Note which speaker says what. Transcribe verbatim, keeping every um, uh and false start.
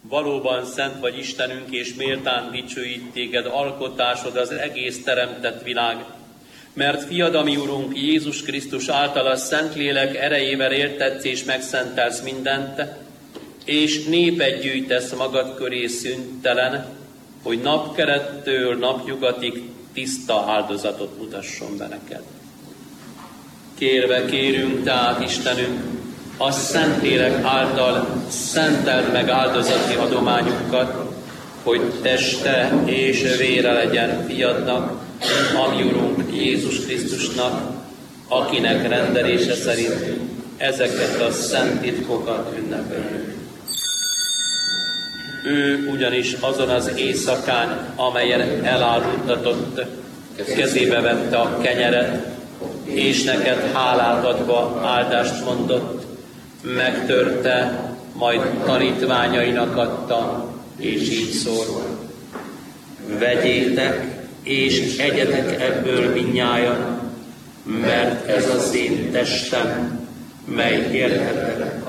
Speaker 1: Valóban szent vagy Istenünk, és méltán dicsőít téged alkotásod az egész teremtett világ, mert fiad, ami Urunk Jézus Krisztus által a Szentlélek erejével éltetsz és megszentelsz mindent, és népet gyűjtesz magad köré szüntelen, hogy napkelettől napnyugatig tiszta áldozatot mutasson be neked. Kérve kérünk tehát, Istenünk, a Szentlélek által szenteld meg áldozati adományunkat, hogy teste és vére legyen fiadnak, ami Urunk Jézus Krisztusnak, akinek rendelése szerint ezeket a szent titkokat ünnepeljük. Ő ugyanis azon az éjszakán, amelyen elárultatott, kezébe vette a kenyeret, és neked hálát adva áldást mondott, megtörte, majd tanítványainak adta, és így szólt: vegyétek, és egyetek ebből mindnyájan, mert ez az én testem, mely értetek